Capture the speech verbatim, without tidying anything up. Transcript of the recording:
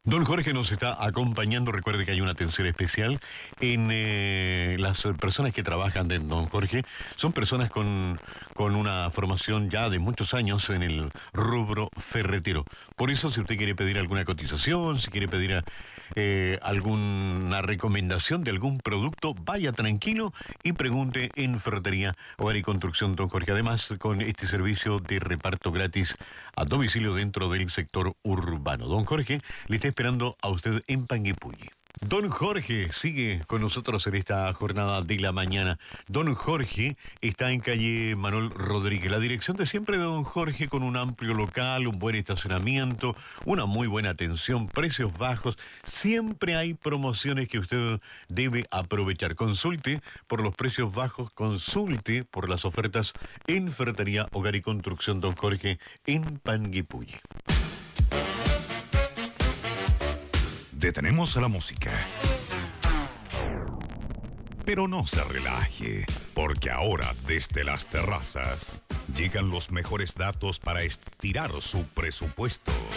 Don Jorge nos está acompañando. Recuerde que hay una atención especial en eh, las personas que trabajan de Don Jorge. Son personas con, con una formación ya de muchos años en el rubro ferretero. Por eso, si usted quiere pedir alguna cotización, si quiere pedir eh, alguna recomendación de algún producto, vaya tranquilo y pregunte en Ferretería, Hogar y Construcción Don Jorge. Además, con este servicio de reparto gratis a domicilio dentro del sector urbano. Don Jorge le está esperando a usted en Panguipulli. Don Jorge sigue con nosotros en esta jornada de la mañana. Don Jorge está en calle Manuel Rodríguez. La dirección de siempre de Don Jorge, con un amplio local, un buen estacionamiento, una muy buena atención, precios bajos. Siempre hay promociones que usted debe aprovechar. Consulte por los precios bajos, consulte por las ofertas en Ferretería, Hogar y Construcción Don Jorge en Panguipulli. Detenemos a la música. Pero no se relaje, porque ahora desde las terrazas llegan los mejores datos para estirar su presupuesto.